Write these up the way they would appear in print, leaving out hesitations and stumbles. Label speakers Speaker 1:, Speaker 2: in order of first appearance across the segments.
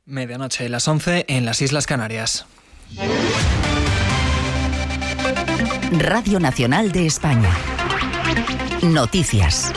Speaker 1: Medianoche, las 11 en las Islas Canarias.
Speaker 2: Radio Nacional de España. Noticias.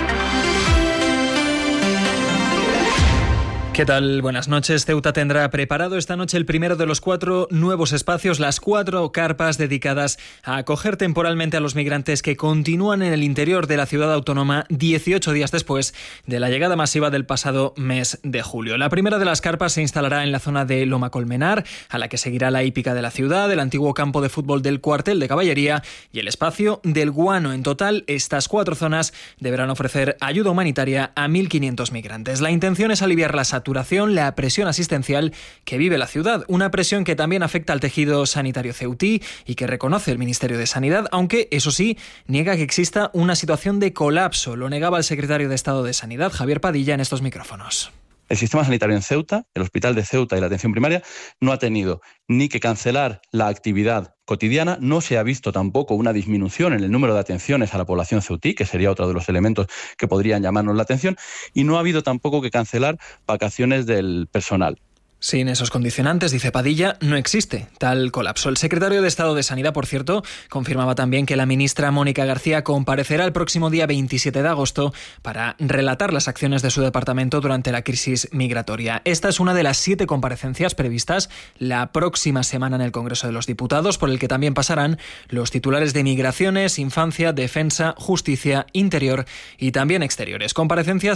Speaker 1: ¿Qué tal? Buenas noches. Ceuta tendrá preparado esta noche el primero de los 4 nuevos espacios, las 4 carpas dedicadas a acoger temporalmente a los migrantes que continúan en el interior de la ciudad autónoma 18 días después de la llegada masiva del pasado mes de julio. La primera de las carpas se instalará en la zona de Loma Colmenar, a la que seguirá la hípica de la ciudad, el antiguo campo de fútbol del cuartel de caballería y el espacio del Guano. En total, estas 4 zonas deberán ofrecer ayuda humanitaria a 1.500 migrantes. La intención es aliviar la la presión asistencial que vive la ciudad, una presión que también afecta al tejido sanitario ceutí y que reconoce el Ministerio de Sanidad, aunque, eso sí, niega que exista una situación de colapso. Lo negaba el secretario de Estado de Sanidad, Javier Padilla, en estos micrófonos.
Speaker 3: El sistema sanitario en Ceuta, el hospital de Ceuta y la atención primaria, no ha tenido ni que cancelar la actividad cotidiana, no se ha visto tampoco una disminución en el número de atenciones a la población ceutí, que sería otro de los elementos que podrían llamarnos la atención, y no ha habido tampoco que cancelar vacaciones del personal.
Speaker 1: Sin esos condicionantes, dice Padilla, no existe tal colapso. El secretario de Estado de Sanidad, por cierto, confirmaba también que la ministra Mónica García comparecerá el próximo día 27 de agosto para relatar las acciones de su departamento durante la crisis migratoria. Esta es una de las 7 comparecencias previstas la próxima semana en el Congreso de los Diputados, por el que también pasarán los titulares de Migraciones, Infancia, Defensa, Justicia, Interior y también Exteriores. Comparecencias